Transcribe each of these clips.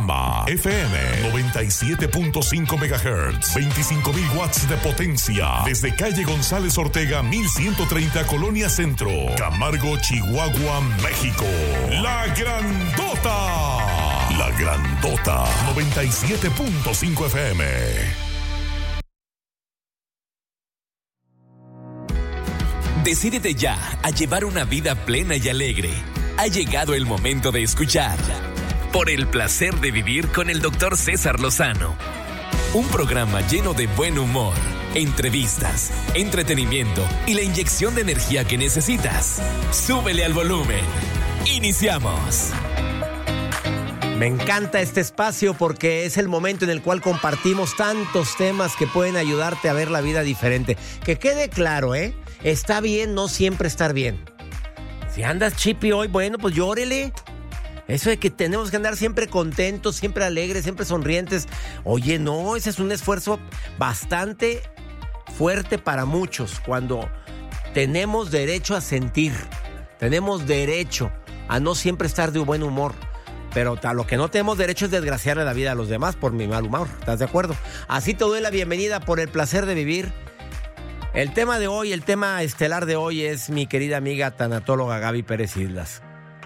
Alma FM 97.5 MHz, 25,000 watts de potencia. Desde calle González Ortega 1130, Colonia Centro, Camargo, Chihuahua, México. La Grandota. La Grandota 97.5 FM. Decídete ya a llevar una vida plena y alegre. Ha llegado el momento de escuchar Por el placer de vivir con el Dr. César Lozano. Un programa lleno de buen humor, entrevistas, entretenimiento y la inyección de energía que necesitas. Súbele al volumen. Iniciamos. Me encanta este espacio porque es el momento en el cual compartimos tantos temas que pueden ayudarte a ver la vida diferente. Que quede claro, está bien no siempre estar bien. Si andas chippy hoy, bueno, pues llórele. Eso de que tenemos que andar siempre contentos, siempre alegres, siempre sonrientes. Oye, no, ese es un esfuerzo bastante fuerte para muchos. Cuando tenemos derecho a sentir, tenemos derecho a no siempre estar de buen humor. Pero a lo que no tenemos derecho es desgraciarle la vida a los demás por mi mal humor. ¿Estás de acuerdo? Así te doy la bienvenida por el placer de vivir. El tema de hoy, el tema estelar de hoy es mi querida amiga tanatóloga Gaby Pérez Islas.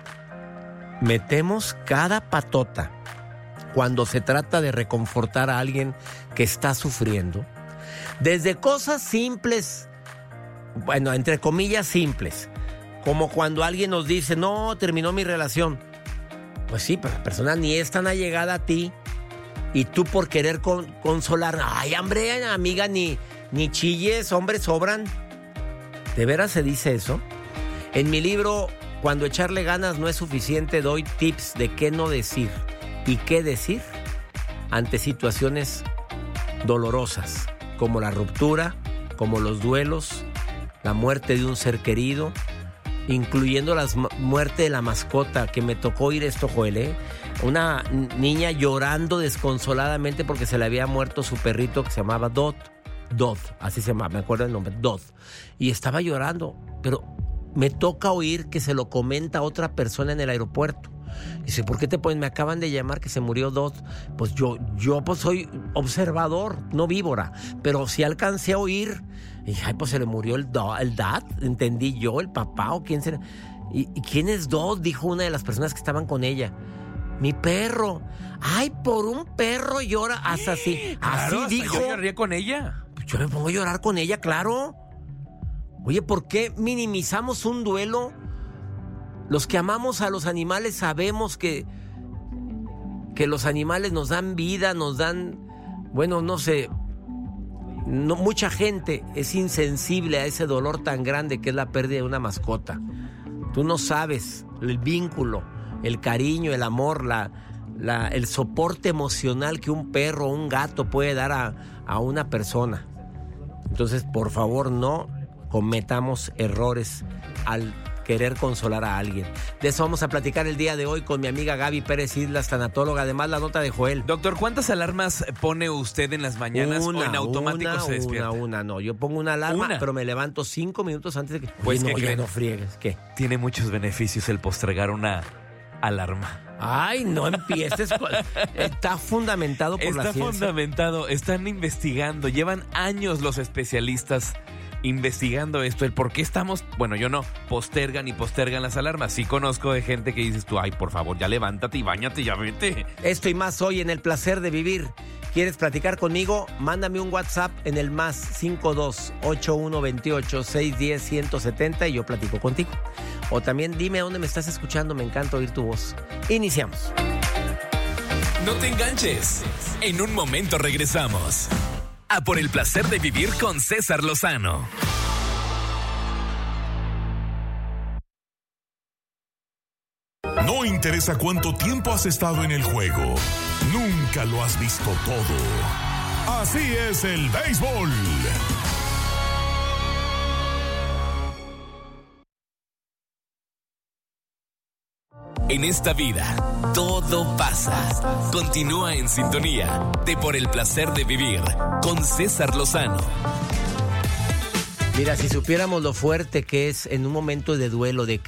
Metemos cada patota cuando se trata de reconfortar a alguien que está sufriendo. Desde cosas simples, bueno, entre comillas simples, como cuando alguien nos dice, no, terminó mi relación. Pues sí, pero la persona ni es tan allegada a ti y tú por querer consolar, ay, hombre, amiga, ni chilles, hombre, sobran. ¿De veras se dice eso? En mi libro, Cuando echarle ganas no es suficiente, doy tips de qué no decir y qué decir ante situaciones dolorosas, como la ruptura, como los duelos, la muerte de un ser querido, incluyendo la muerte de la mascota, que me tocó oír esto, Joel, una niña llorando desconsoladamente porque se le había muerto su perrito que se llamaba Dot, así se llama, me acuerdo el nombre, Dot, y estaba llorando, pero me toca oír que se lo comenta a otra persona en el aeropuerto. Dice, ¿por qué te ponen? Me acaban de llamar que se murió Dot. Pues yo pues soy observador, no víbora, pero si alcancé a oír. Y ay, pues se le murió el dad, entendí yo, el papá o quién será. ¿Y quién es Dot? Dijo una de las personas que estaban con ella. Mi perro. Ay, por un perro llora. Hasta así. Claro, así dijo. Yo lloraría con ella. Pues yo me pongo a llorar con ella, claro. Oye, ¿por qué minimizamos un duelo? Los que amamos a los animales sabemos que los animales nos dan vida, nos dan, bueno, no sé, no, mucha gente es insensible a ese dolor tan grande que es la pérdida de una mascota. Tú no sabes el vínculo, el cariño, el amor, el soporte emocional que un perro o un gato puede dar a una persona. Entonces, por favor, no cometamos errores al querer consolar a alguien. De eso vamos a platicar el día de hoy con mi amiga Gaby Pérez Islas, tanatóloga. Además, la nota de Joel. Doctor, ¿cuántas alarmas pone usted en las mañanas o en automático se despierta? No. Yo pongo una alarma, pero me levanto 5 minutos antes de que... Pues no friegues. ¿Qué? Tiene muchos beneficios el postergar una alarma. Ay, no empieces. Está fundamentado por la ciencia. Está fundamentado. Están investigando. Llevan años los especialistas investigando esto, el por qué estamos, bueno, yo no, postergan las alarmas. Sí conozco de gente que dices tú, ay, por favor, ya levántate y báñate, ya vete. Esto y más hoy en El Placer de Vivir. ¿Quieres platicar conmigo? Mándame un WhatsApp en el +52 8128 610 170 y yo platico contigo. O también dime a dónde me estás escuchando, me encanta oír tu voz. Iniciamos. No te enganches. En un momento regresamos a Por el placer de vivir con César Lozano. No interesa cuánto tiempo has estado en el juego, nunca lo has visto todo. Así es el béisbol. En esta vida, todo pasa. Continúa en sintonía de Por el placer de vivir con César Lozano. Mira, si supiéramos lo fuerte que es en un momento de duelo, de